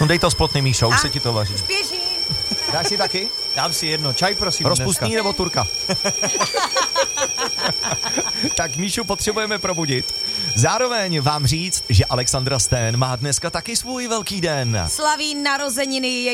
Sundej to spotný, Míšo, už se ti to vaří. Už běží. Dáš si taky? Dám si jedno, čaj prosím. Rozpustný dneska. nebo turka? Tak Míšu potřebujeme probudit. Zároveň vám říct, že Alexandra Stan má dneska taky svůj velký den. Slaví narozeniny